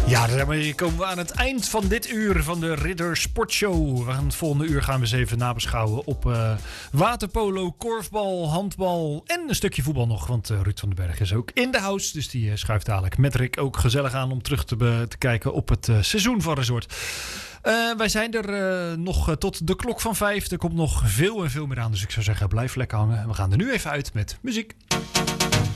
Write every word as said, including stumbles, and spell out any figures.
Ja, daarmee komen we aan het eind van dit uur van de Ridder Sportshow. We gaan het volgende uur gaan we eens even nabeschouwen op uh, waterpolo, korfbal, handbal en een stukje voetbal nog. Want uh, Ruud van den Berg is ook in de house. Dus die uh, schuift dadelijk met Rick ook gezellig aan om terug te, be- te kijken op het uh, seizoen van Resort. Uh, wij zijn er uh, nog uh, tot de klok van vijf. Er komt nog veel en veel meer aan. Dus ik zou zeggen, blijf lekker hangen. We gaan er nu even uit met muziek.